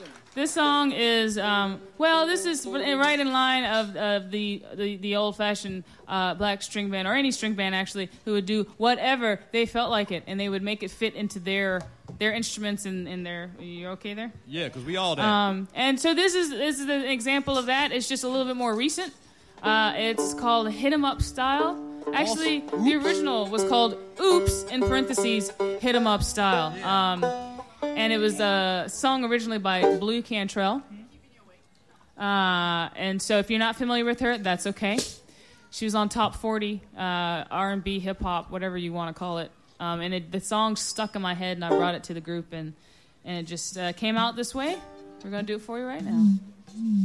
This song is, this is right in line of the old-fashioned black string band, or any string band, actually, who would do whatever they felt like it, and they would make it fit into their instruments and their... You okay there? Yeah, because we all that. And so this is an example of that. It's just a little bit more recent. It's called Hit 'Em Up Style. Actually, the original was called Oops, in parentheses, Hit 'Em Up Style. And it was sung originally by Blue Cantrell. And so if you're not familiar with her, that's okay. She was on Top 40, R&B, hip-hop, whatever you want to call it. And the song stuck in my head, and I brought it to the group, and it just came out this way. We're going to do it for you right now.